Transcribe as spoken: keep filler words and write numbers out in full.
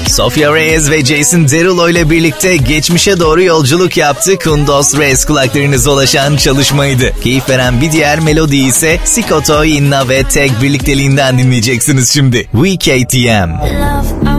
Sofia Reyes ve Jason Derulo ile birlikte geçmişe doğru yolculuk yaptı. Kundos Reyes kulaklarınıza ulaşan çalışmaydı. Keyif veren bir diğer melodi ise Sikoto, Inna ve Tek birlikteliğinden dinleyeceksiniz şimdi. We K T M.